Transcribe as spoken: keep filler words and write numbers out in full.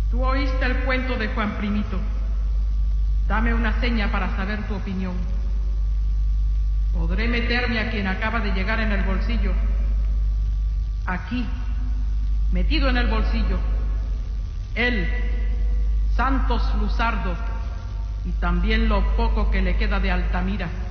Tú oíste el cuento de Juan Primito. Dame una seña para saber tu opinión. Podré meterme a quien acaba de llegar en el bolsillo. Aquí, metido en el bolsillo. Él, Santos Luzardo, y también lo poco que le queda de Altamira.